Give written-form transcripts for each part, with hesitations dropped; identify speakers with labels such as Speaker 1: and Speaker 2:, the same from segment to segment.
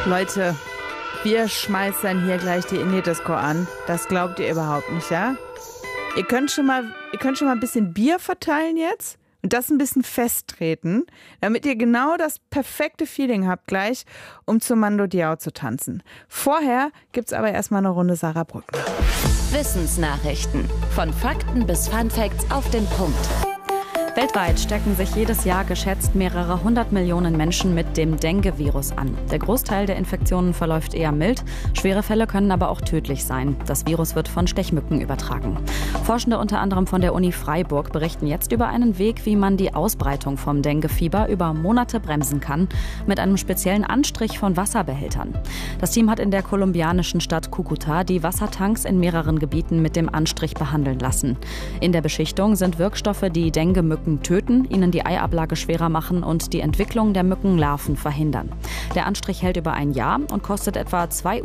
Speaker 1: Leute, wir schmeißen hier gleich die Indie-Disco an. Das glaubt ihr überhaupt nicht, ja? Ihr könnt schon mal ein bisschen Bier verteilen jetzt und das ein bisschen festtreten, damit ihr genau das perfekte Feeling habt gleich, um zum Mando Diao zu tanzen. Vorher gibt's aber erstmal eine Runde Sarah Brückner.
Speaker 2: Wissensnachrichten. Von Fakten bis Funfacts auf den Punkt.
Speaker 3: Weltweit stecken sich jedes Jahr geschätzt mehrere 100 Millionen Menschen mit dem Dengue-Virus an. Der Großteil der Infektionen verläuft eher mild, schwere Fälle können aber auch tödlich sein. Das Virus wird von Stechmücken übertragen. Forschende unter anderem von der Uni Freiburg berichten jetzt über einen Weg, wie man die Ausbreitung vom Dengue-Fieber über Monate bremsen kann, mit einem speziellen Anstrich von Wasserbehältern. Das Team hat in der kolumbianischen Stadt Cúcuta die Wassertanks in mehreren Gebieten mit dem Anstrich behandeln lassen. In der Beschichtung sind Wirkstoffe, die Dengue-Mücken töten, ihnen die Eiablage schwerer machen und die Entwicklung der Mückenlarven verhindern. Der Anstrich hält über ein Jahr und kostet etwa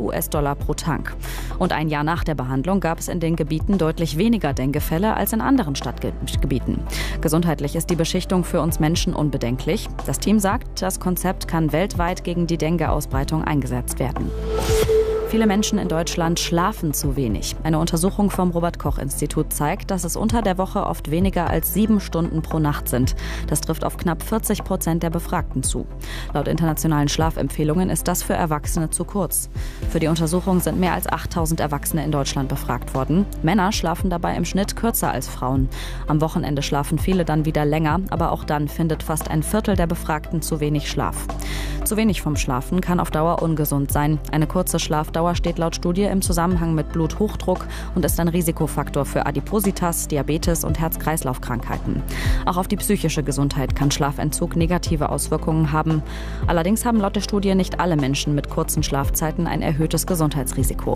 Speaker 3: $2 pro Tank. Und ein Jahr nach der Behandlung gab es in den Gebieten deutlich weniger Dengue-Fälle als in anderen Stadtgebieten. Gesundheitlich ist die Beschichtung für uns Menschen unbedenklich. Das Team sagt, das Konzept kann weltweit gegen die Dengue-Ausbreitung eingesetzt werden. Viele Menschen in Deutschland schlafen zu wenig. Eine Untersuchung vom Robert-Koch-Institut zeigt, dass es unter der Woche oft weniger als 7 Stunden pro Nacht sind. Das trifft auf knapp 40% der Befragten zu. Laut internationalen Schlafempfehlungen ist das für Erwachsene zu kurz. Für die Untersuchung sind mehr als 8.000 Erwachsene in Deutschland befragt worden. Männer schlafen dabei im Schnitt kürzer als Frauen. Am Wochenende schlafen viele dann wieder länger, aber auch dann findet fast ein Viertel der Befragten zu wenig Schlaf. Zu wenig vom Schlafen kann auf Dauer ungesund sein. Eine kurze Schlafdauer steht laut Studie im Zusammenhang mit Bluthochdruck und ist ein Risikofaktor für Adipositas, Diabetes und Herz-Kreislauf-Krankheiten. Auch auf die psychische Gesundheit kann Schlafentzug negative Auswirkungen haben. Allerdings haben laut der Studie nicht alle Menschen mit kurzen Schlafzeiten ein erhöhtes Gesundheitsrisiko.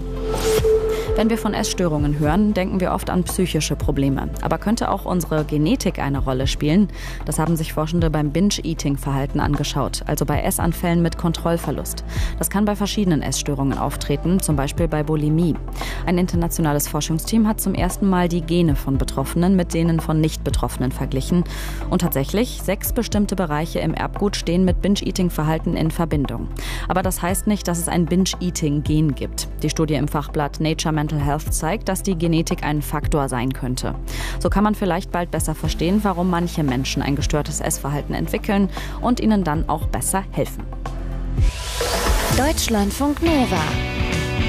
Speaker 3: Wenn wir von Essstörungen hören, denken wir oft an psychische Probleme. Aber könnte auch unsere Genetik eine Rolle spielen? Das haben sich Forschende beim Binge-Eating-Verhalten angeschaut, also bei Essanfällen mit Kontrollverlust. Das kann bei verschiedenen Essstörungen auftreten, zum Beispiel bei Bulimie. Ein internationales Forschungsteam hat zum ersten Mal die Gene von Betroffenen mit denen von Nicht-Betroffenen verglichen. Und tatsächlich, 6 bestimmte Bereiche im Erbgut stehen mit Binge-Eating-Verhalten in Verbindung. Aber das heißt nicht, dass es ein Binge-Eating-Gen gibt. Die Studie im Fachblatt Nature Mental Health zeigt, dass die Genetik ein Faktor sein könnte. So kann man vielleicht bald besser verstehen, warum manche Menschen ein gestörtes Essverhalten entwickeln und ihnen dann auch besser helfen.
Speaker 2: Deutschlandfunk Nova